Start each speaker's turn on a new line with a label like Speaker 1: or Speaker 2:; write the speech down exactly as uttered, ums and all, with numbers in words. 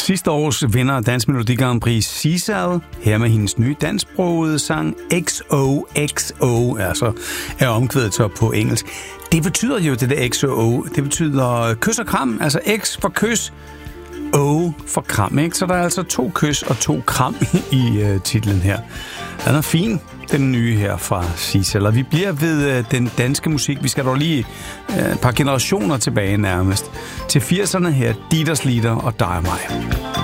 Speaker 1: Sidste års vinder af Dansk Melodi Grand Prix, Sissel, her med hendes nye dansksprogede sang X O X O, altså er omkvædet så på engelsk. Det betyder jo, det der X O O, det betyder kys og kram, altså X for kys, O for kram, ikke? Så der er altså to kys og to kram i uh, titlen her. Den er fin, den nye her fra Sissel. Og vi bliver ved uh, den danske musik. Vi skal dog lige uh, et par generationer tilbage nærmest. Til firserne her, Dieters Lieder og Dig og mig.